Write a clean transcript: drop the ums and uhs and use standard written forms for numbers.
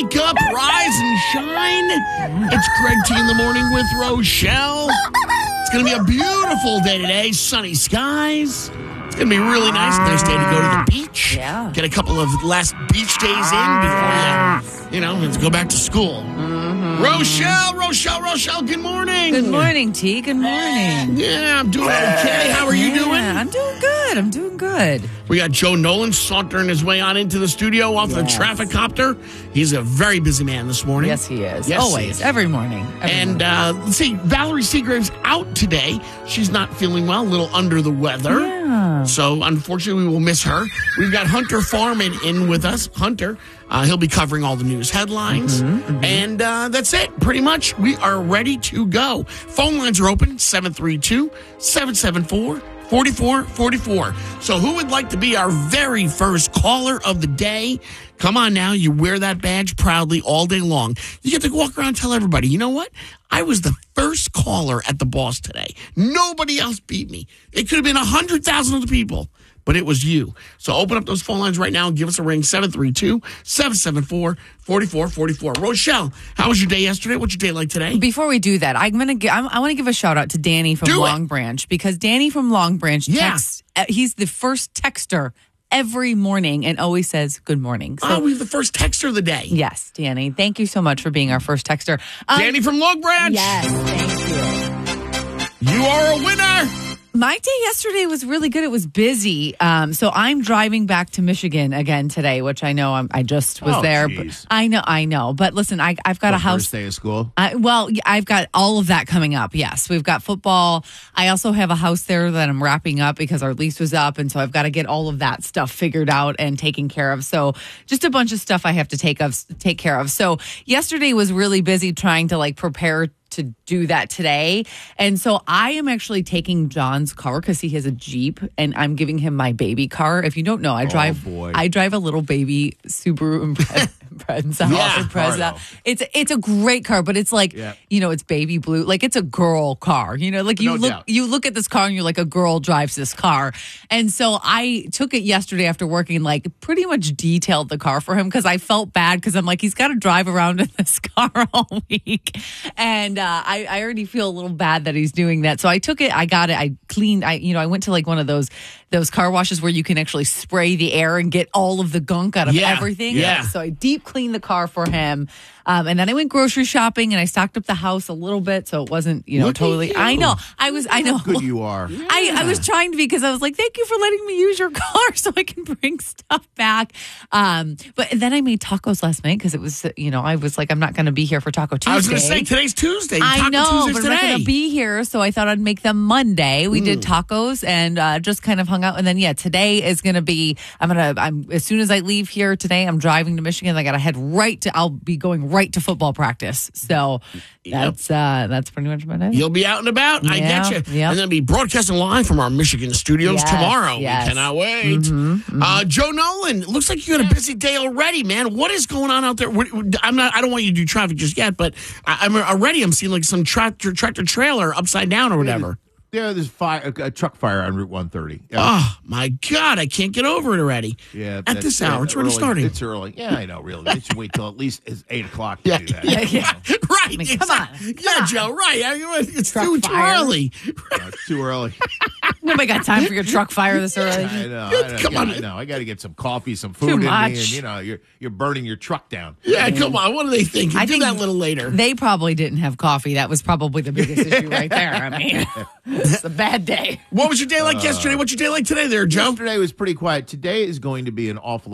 Wake up, rise, and shine. It's Greg T in the morning with Rochelle. It's going to be a beautiful day today. Sunny skies. It's going to be really nice. Nice day to go to the beach. Yeah. Get a couple of last beach days in before let's go back to school. Rochelle, good morning. Good morning, T. Good morning. Yeah, I'm doing okay. How are you doing? I'm doing good. We got Joe Nolan sauntering his way on into the studio off the traffic copter. He's a very busy man this morning. Yes, he is. Yes, Always. he is. Every morning. Let's see, Valerie Seagrave's out today. She's not feeling well, a little under the weather. Yeah. So, unfortunately, we will miss her. We've got Hunter Farman in with us. Hunter, he'll be covering all the news headlines. And that's it. Pretty much, we are ready to go. Phone lines are open, 732-774-4444. So who would like to be our very first caller of the day? Come on now. You wear that badge proudly all day long. You get to walk around and tell everybody, you know what? I was the first caller at the Boss today. Nobody else beat me. It could have been 100,000 other people, but it was you. So open up those phone lines right now and give us a ring, 732-774-4444. Rochelle, how was your day yesterday? What's your day like today? Before we do that, I want to give a shout out to Danny from Long Branch, because Danny from Long Branch texts. He's the first texter every morning and always says good morning. So, we're the first texter of the day. Yes, Danny. Thank you so much for being our first texter. Danny from Long Branch. Yes, thank you. You are a winner. My day yesterday was really good. It was busy. So I'm driving back to Michigan again today, which I know I just was there. Geez. But I know. But listen, I've got a house. First day of school? I've got all of that coming up. Yes, we've got football. I also have a house there that I'm wrapping up because our lease was up. And so I've got to get all of that stuff figured out and taken care of. So just a bunch of stuff I have to take care of. So yesterday was really busy trying to prepare to do that today. And so I am actually taking John's car because he has a Jeep, and I'm giving him my baby car. If you don't know, I drive a little baby Subaru Impreza. Yeah. It's a great car, but it's it's baby blue. It's a girl car. You look at this car and you're like, a girl drives this car. And so I took it yesterday after working, pretty much detailed the car for him because I felt bad because I'm like, he's got to drive around in this car all week. And I already feel a little bad that he's doing that. So I took it, I got it, I cleaned, I went to one of those car washes where you can actually spray the air and get all of the gunk out of everything. Yeah. So I deep cleaned the car for him. And then I went grocery shopping and I stocked up the house a little bit. So it wasn't, totally. I know. I know. How good you are. I was trying to be, because I was like, thank you for letting me use your car so I can bring stuff back. But then I made tacos last night because it was, I was like, I'm not going to be here for Taco Tuesday. I was going to say, today's Tuesday. I know, Tuesday's but I'm not going to be here. So I thought I'd make them Monday. We did tacos and just kind of hung out. And then, today is going to be, as soon as I leave here today, I'm driving to Michigan. I got to head I'll be going right to football practice. So that's pretty much my day. You'll be out and about. I get you. Yep. And then be broadcasting live from our Michigan studios tomorrow. Yes. We cannot wait. Joe Nolan, looks like you got a busy day already, man. What is going on out there? I don't want you to do traffic just yet, but I'm seeing some tractor trailer upside down or whatever. Yeah, there's a truck fire on Route 130. Oh, my God. I can't get over it already. Yeah. At this hour. It's already starting. It's early. Yeah, I know, really. They should wait till at least it's 8 o'clock to do that. Yeah. Right. Come on. Yeah, Joe, right. It's too early. It's too early. Nobody got time for your truck fire this early. I know. Come on. I know. I got to get some coffee, some food in me, and you're burning your truck down. Yeah, come on. What do they think? I do think that a little later. They probably didn't have coffee. That was probably the biggest issue right there. I mean, it's a bad day. What was your day like yesterday? What's your day like today there, Joe? Yesterday was pretty quiet. Today is going to be an awful